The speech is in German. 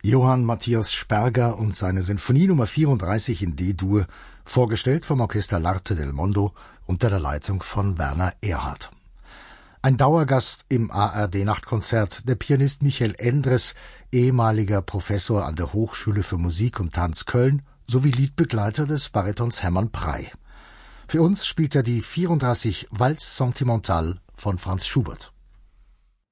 Johann Matthias Sperger und seine Sinfonie Nummer 34 in D-Dur, vorgestellt vom Orchester L'Arte del Mondo unter der Leitung von Werner Erhardt. Ein Dauergast im ARD-Nachtkonzert, der Pianist Michael Endres, ehemaliger Professor an der Hochschule für Musik und Tanz Köln, sowie Liedbegleiter des Baritons Hermann Prey. Für uns spielt er die 34 Valse Sentimentale von Franz Schubert.